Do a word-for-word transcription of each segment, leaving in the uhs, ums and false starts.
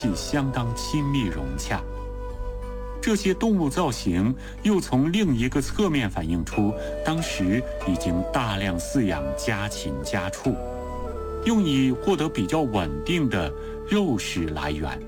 相当亲密融洽。这些动物造型又从另一个侧面反映出当时已经大量饲养家禽家畜，用以获得比较稳定的肉食来源。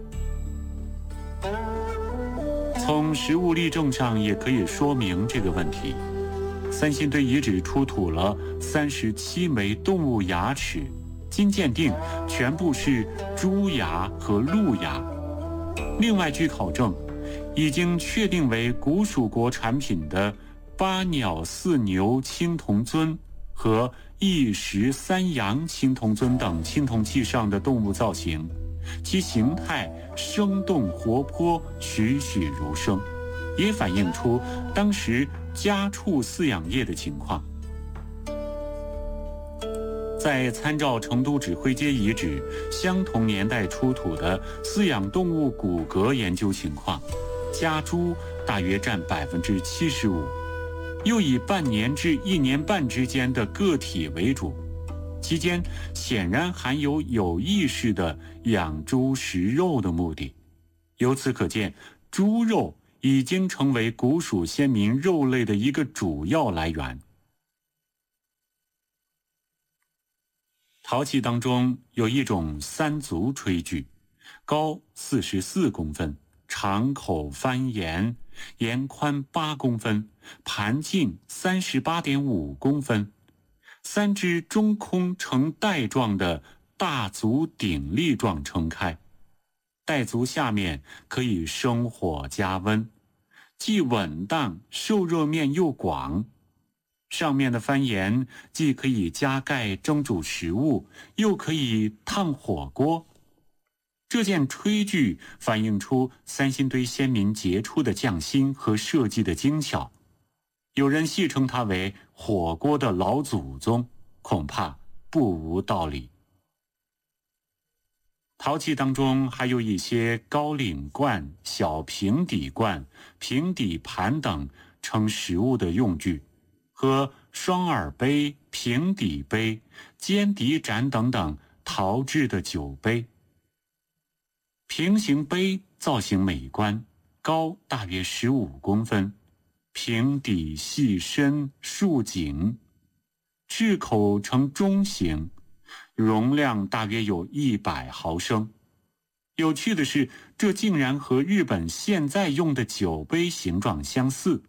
从实物例证上也可以说明这个问题。三星堆遗址出土了三十七枚动物牙齿，经鉴定全部是猪牙和鹿牙。另外据考证，已经确定为古蜀国产品的八鸟四牛青铜尊和一石三羊青铜尊等青铜器上的动物造型，其形态生动活泼，栩栩如生，也反映出当时家畜饲养业的情况。在参照成都指挥街遗址相同年代出土的饲养动物骨骼研究情况，家猪大约占百分之七十五，又以半年至一年半之间的个体为主，期间显然含有有意识的养猪食肉的目的。由此可见，猪肉已经成为古蜀先民肉类的一个主要来源。陶器当中有一种三足炊具，高四十四公分，长口翻沿，沿宽八公分，盘径三十八点五公分，三只中空呈带状的大足鼎立状撑开，带足下面可以生火加温，既稳当，受热面又广。上面的翻沿既可以加盖蒸煮食物，又可以烫火锅。这件炊具反映出三星堆先民杰出的匠心和设计的精巧，有人戏称它为火锅的老祖宗，恐怕不无道理。陶器当中还有一些高领罐、小平底罐、平底盘等盛食物的用具，和双耳杯、平底杯、尖底盏等等陶制的酒杯。平行杯造型美观，高大约十五公分，平底细身竖颈，置口呈中形，容量大约有一百毫升。有趣的是，这竟然和日本现在用的酒杯形状相似。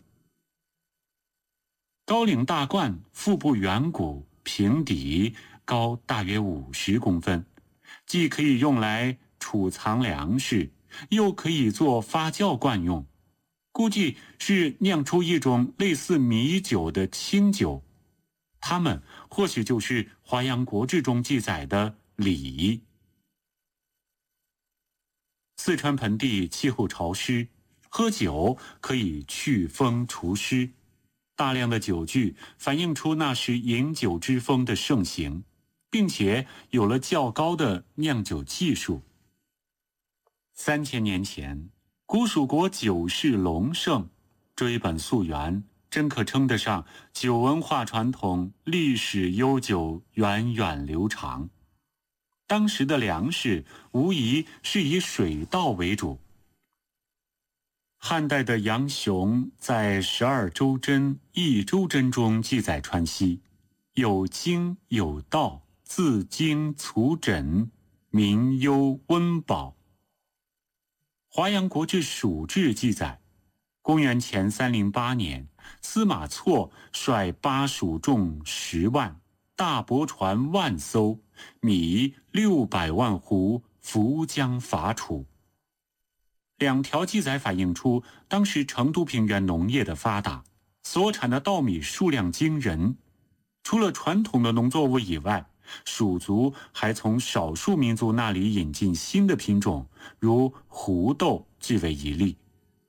高领大罐，腹部圆鼓，平底，高大约五十公分，既可以用来储藏粮食，又可以做发酵罐用，估计是酿出一种类似米酒的清酒，它们或许就是《华阳国志》中记载的李。四川盆地气候潮湿，喝酒可以祛风除湿，大量的酒具反映出那时饮酒之风的盛行，并且有了较高的酿酒技术。三千年前，古蜀国酒市隆盛，追本溯源，真可称得上酒文化传统历史悠久，源远流长。当时的粮食无疑是以水稻为主。汉代的杨雄在《十二周真·益周真》中记载川西，有经有道，自经卒枕，民忧温饱。华阳国志蜀志记载，公元前三零八年，司马错率巴蜀众十万，大驳船万艘，米六百万斛，浮江伐楚。两条记载反映出当时成都平原农业的发达，所产的稻米数量惊人。除了传统的农作物以外，蜀族还从少数民族那里引进新的品种，如胡豆即为一例。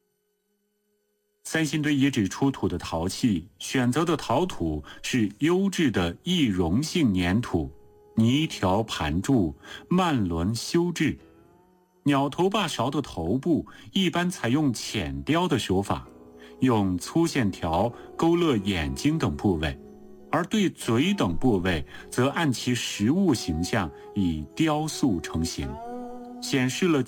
三星堆遗址出土的陶器选择的陶土是优质的易溶性粘土，泥条盘柱，慢轮修制。鸟头把勺的头部一般采用浅雕的手法，用粗线条勾勒眼睛等部位，而对嘴等部位则按其实物形象以雕塑成形。 显示了